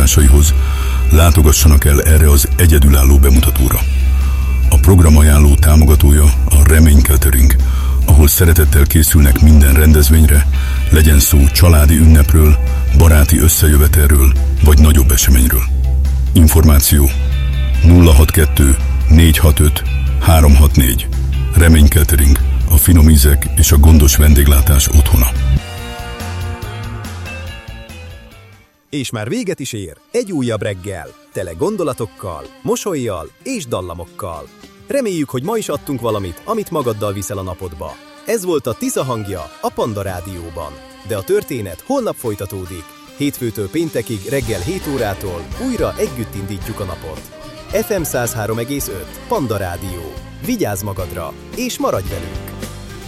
kiállításaihoz, látogassanak el erre az egyedülálló bemutatóra. A program ajánló támogatója a Remény Catering, ahol szeretettel készülnek minden rendezvényre, legyen szó családi ünnepről, baráti összejövetelről vagy nagyobb eseményről. Információ 062 465 364. Remény Catering, a finom ízek és a gondos vendéglátás otthona. És már véget is ér egy újabb reggel, tele gondolatokkal, mosollyal és dallamokkal. Reméljük, hogy ma is adtunk valamit, amit magaddal viszel a napodba. Ez volt a Tisza hangja a Panda Rádióban. De a történet holnap folytatódik. Hétfőtől péntekig reggel 7 órától újra együtt indítjuk a napot. FM 103,5 Panda Rádió. Vigyázz magadra, és maradj velünk!